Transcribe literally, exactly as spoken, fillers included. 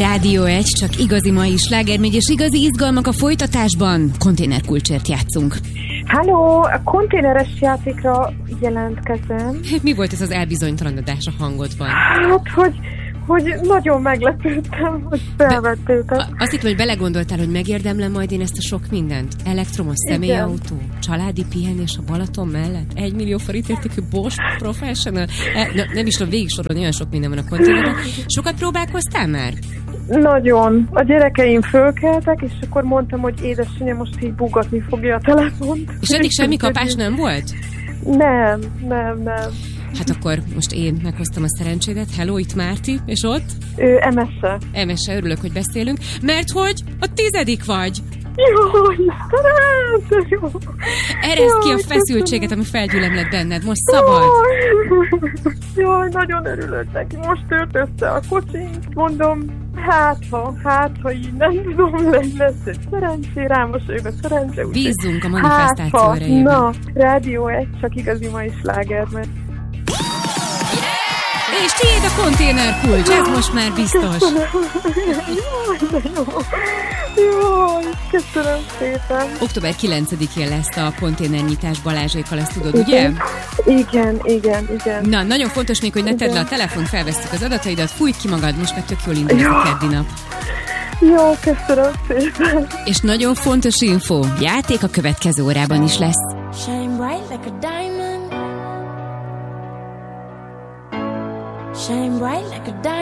Rádió egy, csak igazi mai slágermegy és igazi izgalmak a folytatásban. Konténerkulcsért játszunk. Halló, a konténeres játékra jelentkezem. Mi volt ez az elbizonytalanodás a hangodban? Hát, hogy, hogy nagyon meglepődtem, hogy felvettétek. Be, azt hittem, hogy belegondoltál, hogy megérdemlem majd én ezt a sok mindent? Elektromos személyautó, családi pihenés a Balaton mellett, egy millió forint értékű Bosch Professional. E, ne, nem is tudom végig sorolni, olyan sok minden van a konténerben. Sokat próbálkoztál már? Nagyon. A gyerekeim fölkeltek, és akkor mondtam, hogy édesanyja most így bugatni fogja a telefont. És eddig semmi kapás nem volt? Nem, nem, nem. Hát akkor most én meghoztam a szerencsédet. Hello, itt Márti, és ott? Ő em es-e. em es-e, örülök, hogy beszélünk, mert hogy a tizedik vagy. Jó, Istenem, jó. Ereszd ki a feszültséget, ami felgyülemlett benned. Most szabad. Jaj, nagyon örülök neki. Most tört össze a kocsint, mondom, hát ha, hát ha így nem tudom, lesz egy szerencsé, rámosolyog a szerencse. Bízzunk a manifestáció hát, erejében. Na, Rádió egy, csak igazi mai sláger, mert... És tiéd a konténerkulcs, ez most már biztos. Jaj, de jó. Jaj, köszönöm szépen. október kilencedikén lesz a konténernyitás Balázsékkal, ezt tudod, ugye? Igen, igen, igen. Na, nagyon fontos még, hogy ne tedd le a telefont, felvesszük az adataidat, fújj ki magad, most meg tök jól indul ez a keddi nap. Jó, köszönöm szépen. És nagyon fontos info, játék a következő órában is lesz. Shine bright like a diamond. Shine bright like a diamond.